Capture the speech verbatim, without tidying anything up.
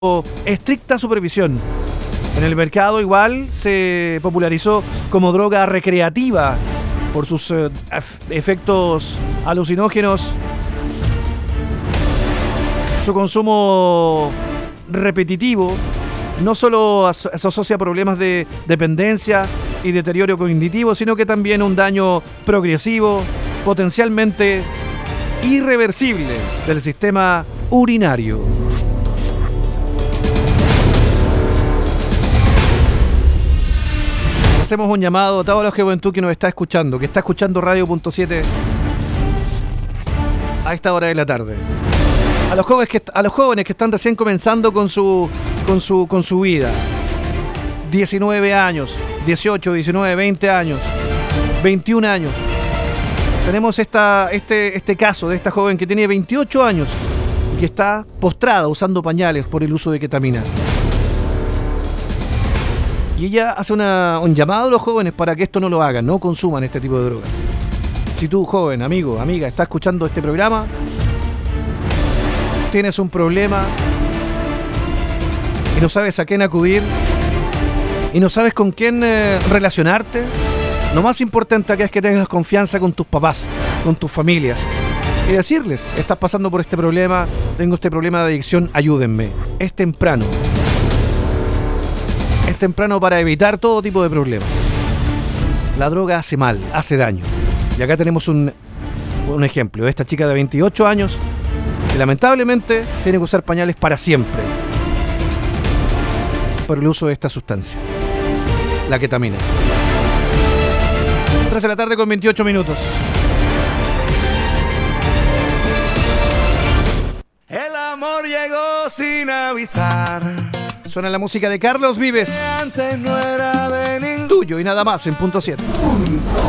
estricta supervisión. En el mercado igual se popularizó como droga recreativa por sus eh, efectos alucinógenos, su consumo repetitivo no solo as- se asocia a problemas de dependencia y deterioro cognitivo, sino que también un daño progresivo, potencialmente irreversible del sistema urinario. Hacemos un llamado a toda la juventud que nos está escuchando, que está escuchando Radio Punto siete a esta hora de la tarde. A los jóvenes que, a los jóvenes que están recién comenzando con su, con su, con su vida. diecinueve años, dieciocho, diecinueve, veinte años, veintiún años. Tenemos esta, este, este caso de esta joven que tiene veintiocho años y que está postrada usando pañales por el uso de ketamina. Y ella hace una, un llamado a los jóvenes para que esto no lo hagan, no consuman este tipo de drogas. Si tú, joven, amigo, amiga, estás escuchando este programa, tienes un problema y no sabes a quién acudir y no sabes con quién eh, relacionarte, lo más importante acá es que tengas confianza con tus papás, con tus familias y decirles, estás pasando por este problema, tengo este problema de adicción, ayúdenme. Es temprano. Es temprano para evitar todo tipo de problemas. La droga hace mal, hace daño. Y acá tenemos un, un ejemplo de esta chica de veintiocho años que lamentablemente tiene que usar pañales para siempre por el uso de esta sustancia, la ketamina. tres de la tarde con veintiocho minutos. El amor llegó sin avisar. Suena la música de Carlos Vives. Antes no era de ningún. Tuyo y nada más en Punto siete.